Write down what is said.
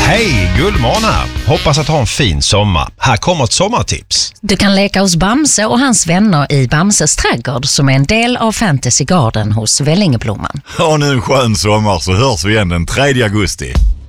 Hej, Gullmård här. Hoppas att ha en fin sommar. Här kommer ett sommartips. Du kan leka hos Bamse och hans vänner i Bamses trädgård som är en del av Fantasy Garden hos Vällingeblomman. Ha nu en skön sommar så hörs vi igen den 3 augusti.